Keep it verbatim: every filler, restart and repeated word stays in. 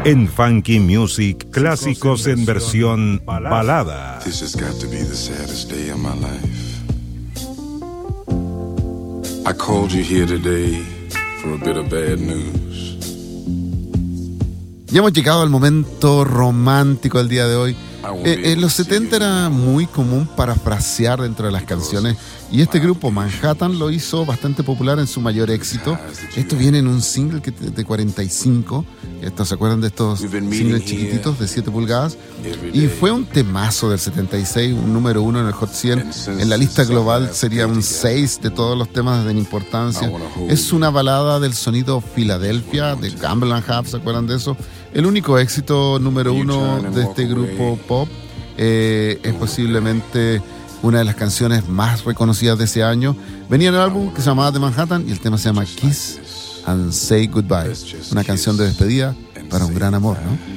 En Funky Music, clásicos en versión balada. This has got to be the saddest day of my life. I called you here today for a bit of bad news. Ya hemos llegado al momento romántico del día de hoy. Eh, en los setenta era muy común parafrasear dentro de las canciones, y este grupo Manhattan lo hizo bastante popular en su mayor éxito. Esto viene en un single que de cuarenta y cinco. Esto, ¿se acuerdan de estos singles chiquititos de siete pulgadas? Y fue un temazo del setenta y seis, un número uno en el Hot cien. En la lista global sería un seis de todos los temas de importancia. Es una balada del sonido Philadelphia, de Campbell and Huff, ¿se acuerdan de eso? El único éxito número uno de este grupo pop eh, es posiblemente una de las canciones más reconocidas de ese año. Venía en el álbum que se llamaba The Manhattan y el tema se llama Kiss and Say Goodbye, una canción de despedida para un gran amor, ¿no?